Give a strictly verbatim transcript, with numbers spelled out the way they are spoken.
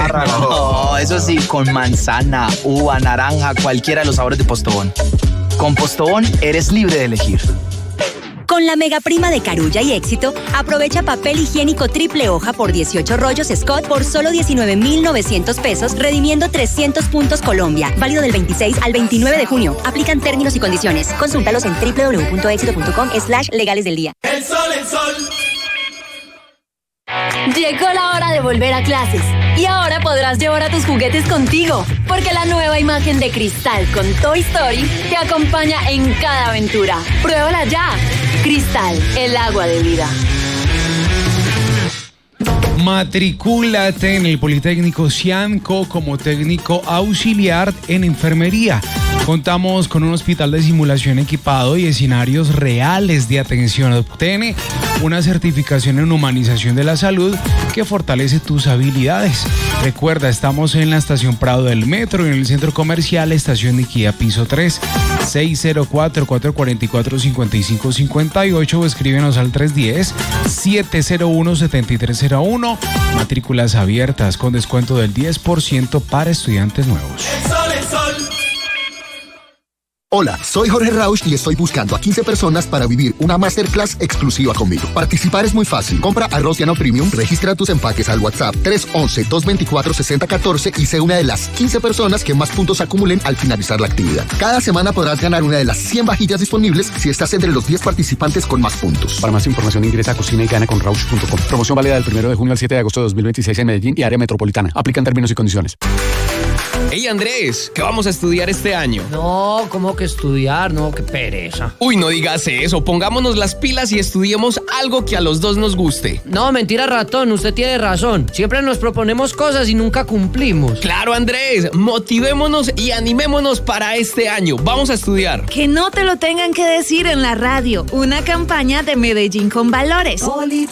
espárrago. No, eso sí, con manzana, uva, naranja, cualquiera de los sabores de Postobón. Con Postobón eres libre de elegir. Con la mega prima de Carulla y Éxito, aprovecha papel higiénico triple hoja por dieciocho rollos Scott por solo diecinueve mil novecientos pesos, redimiendo trescientos puntos Colombia. Válido del veintiséis al veintinueve de junio. Aplican términos y condiciones. Consúltalos en doble u doble u doble u punto éxito punto com slash legales del día. El sol, el sol. Llegó la hora de volver a clases. Y ahora podrás llevar a tus juguetes contigo, porque la nueva imagen de Cristal con Toy Story te acompaña en cada aventura. ¡Pruébala ya! Cristal, el agua de vida. Matricúlate en el Politécnico Cianco como técnico auxiliar en enfermería. Contamos con un hospital de simulación equipado y escenarios reales de atención. Obtiene una certificación en humanización de la salud que fortalece tus habilidades. Recuerda, estamos en la estación Prado del Metro y en el centro comercial Estación Niquía, piso tres, seis cero cuatro, cuatro cuatro cuatro, cinco cinco cinco ocho o escríbenos al tres uno cero, siete cero uno, siete tres cero uno. Matrículas abiertas con descuento del diez por ciento para estudiantes nuevos. El sol, el sol. Hola, soy Jorge Rausch y estoy buscando a quince personas para vivir una masterclass exclusiva conmigo. Participar es muy fácil. Compra arroz llano premium, registra tus empaques al WhatsApp tres once, dos veinticuatro, sesenta catorce y sé una de las quince personas que más puntos acumulen al finalizar la actividad. Cada semana podrás ganar una de las cien vajillas disponibles si estás entre los diez participantes con más puntos. Para más información ingresa a cocina y gana con rausch punto com. Promoción válida del primero de junio al siete de agosto de dos mil veintiséis en Medellín y área metropolitana. Aplican términos y condiciones. Hey Andrés, ¿qué vamos a estudiar este año? No, ¿cómo que estudiar? No, qué pereza. Uy, no digas eso, pongámonos las pilas y estudiemos algo que a los dos nos guste. No, mentira, ratón, usted tiene razón. Siempre nos proponemos cosas y nunca cumplimos. Claro, Andrés, motivémonos y animémonos para este año. Vamos a estudiar. Que no te lo tengan que decir en la radio. Una campaña de Medellín con Valores.